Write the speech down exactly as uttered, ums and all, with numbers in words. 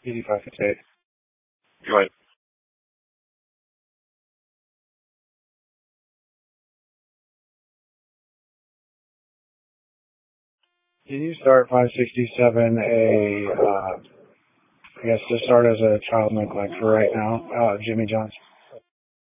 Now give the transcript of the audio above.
eighty-five fifty-eight. Right. Can you start five sixty-seven a, uh, I guess to start as a child neglect for right now, uh, Jimmy John's?